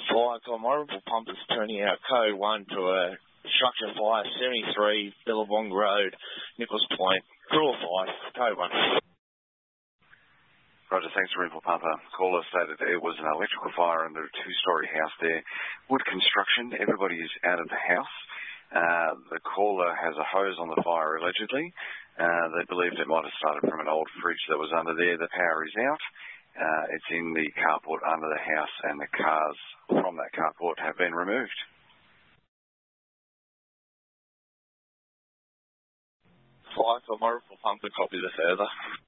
Fire, Multiple pumpers turning out code 1 to a structure fire, 73 Billabong Road, Nichols Point. Crew of 5, code 1. Roger, thanks to Ripple Pumper. Caller stated it was an electrical fire under a two-storey house there. Wood construction, everybody is out of the house. The caller has a hose on the fire, allegedly. They believed it might have started from an old fridge that was under there. The power is out. It's in the carport under the house, and the cars from that carport have been removed. Fire, Multiple Pumper, copy the further.